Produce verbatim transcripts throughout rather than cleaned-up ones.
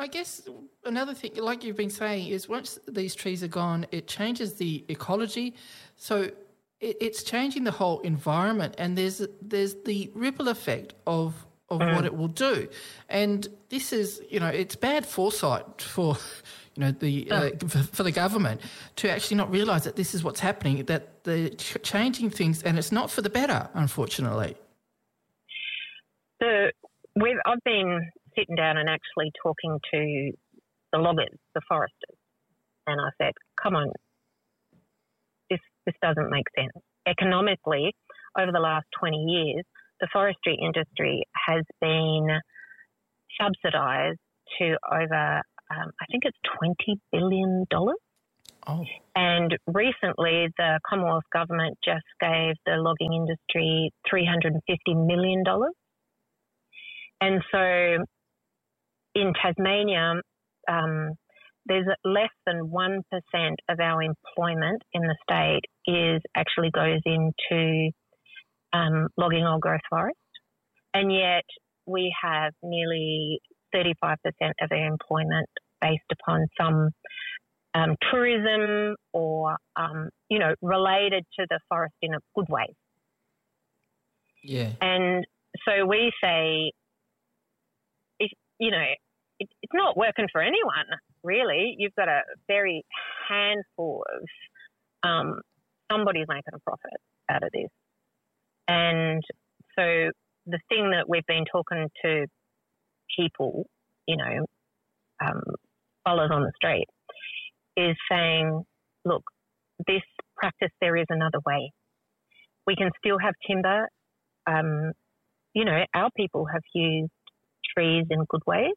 guess another thing, like you've been saying, is once these trees are gone, it changes the ecology. So it, it's changing the whole environment, and there's there's the ripple effect of of mm. what it will do. And this is, you know, it's bad foresight for, you know, the oh. uh, for, for the government to actually not realise that this is what's happening, that they're ch- changing things, and it's not for the better, unfortunately. The we've I've been sitting down and actually talking to the loggers, the foresters, and I said, come on, this this doesn't make sense. Economically, over the last twenty years, the forestry industry has been subsidised to over, um, I think it's twenty billion dollars. Oh. And recently the Commonwealth Government just gave the logging industry three hundred fifty million dollars. And so in Tasmania, um, there's less than one percent of our employment in the state is actually goes into um, logging old growth forest. And yet we have nearly thirty-five percent of our employment based upon some um, tourism or, um, you know, related to the forest in a good way. Yeah. And so we say, if, you know, it, it's not working for anyone, really. You've got a very handful of um, somebody's making a profit out of this. And so the thing that we've been talking to people, you know, um, followers on the street, is saying, look, this practice, there is another way. We can still have timber. Um, you know, our people have used trees in good ways.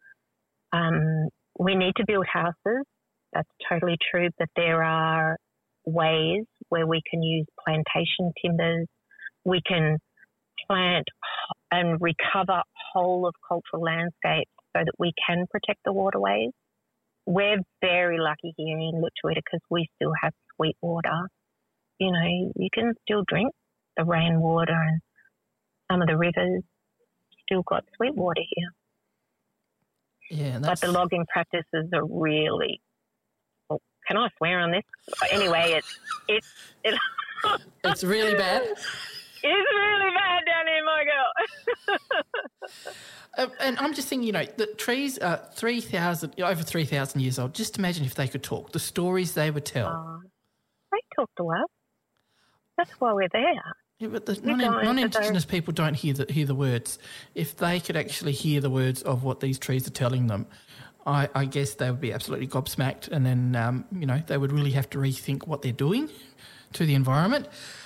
Um, we need to build houses. That's totally true. But there are ways where we can use plantation timbers. We can plant and recover whole of cultural landscapes so that we can protect the waterways. We're very lucky here in Lutruwita because we still have sweet water. You know, you can still drink the rainwater, and some of the rivers still got sweet water here. Yeah, that's... But the logging practices are really, well, can I swear on this? Anyway, it's it's it, it's really bad. It's really bad down here, my girl. uh, and I'm just thinking, you know, the trees are three thousand, over three thousand years old. Just imagine if they could talk, the stories they would tell. Uh, they talk to us. That's why we're there. Yeah, but the non- non-Indigenous people don't hear the, hear the words. If they could actually hear the words of what these trees are telling them, I, I guess they would be absolutely gobsmacked, and then, um, you know, they would really have to rethink what they're doing to the environment.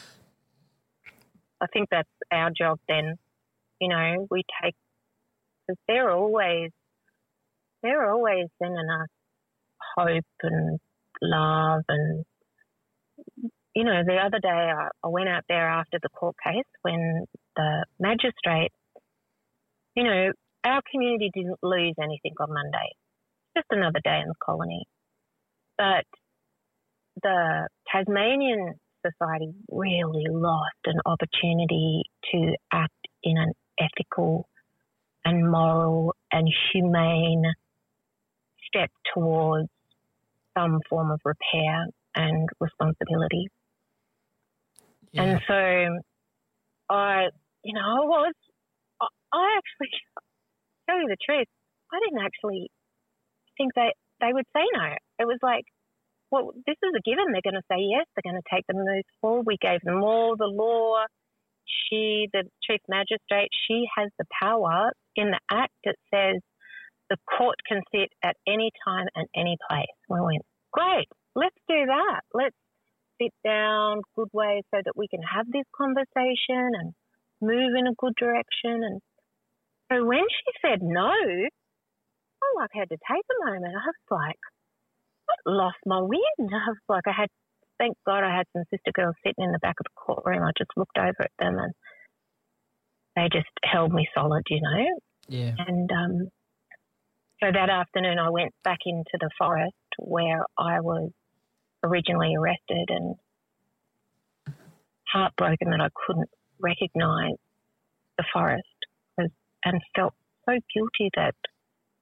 I think that's our job then. You know, we take, because they're always, they're always sending us hope and love. And, you know, the other day I, I went out there after the court case when the magistrate, you know, our community didn't lose anything on Monday. Just another day in the colony. But the Tasmanian society really lost an opportunity to act in an ethical and moral and humane step towards some form of repair and responsibility. Yeah. And so I, you know, I was, I, I actually, tell you the truth, I didn't actually think they, they would say no. It was like, well, this is a given. They're going to say yes. They're going to take the move forward. We gave them all the law. She, the chief magistrate, she has the power. In the Act, it says the court can sit at any time and any place. We went, great, let's do that. Let's sit down good way so that we can have this conversation and move in a good direction. And so when she said no, I like had to take a moment. I was like, I lost my wind. I was like, I had, thank God I had some sister girls sitting in the back of the courtroom. I just looked over at them and they just held me solid, you know. Yeah. And um, so that afternoon I went back into the forest where I was originally arrested and heartbroken that I couldn't recognise the forest, and felt so guilty that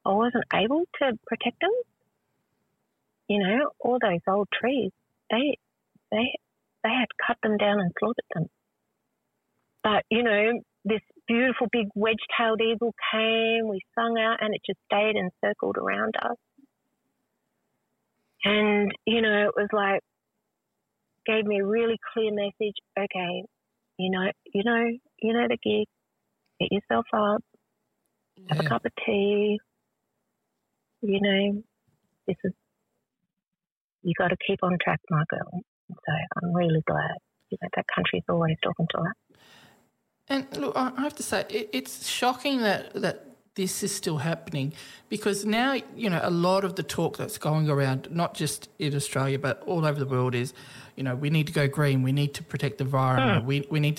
I wasn't able to protect them. You know, all those old trees, they they they had cut them down and slaughtered them. But, you know, this beautiful big wedge-tailed eagle came, we sung out, and it just stayed and circled around us. And, you know, it was like, gave me a really clear message. Okay, you know, you know, you know the gig. Get yourself up, have Yeah. a cup of tea. You know, this is, you got to keep on track, my girl. So I'm really glad, you know, that country's always talking to us. And look, I I have to say, it, it's shocking that, that this is still happening, because now, you know, a lot of the talk that's going around, not just in Australia but all over the world, is, you know, we need to go green, we need to protect the environment, Mm. we we need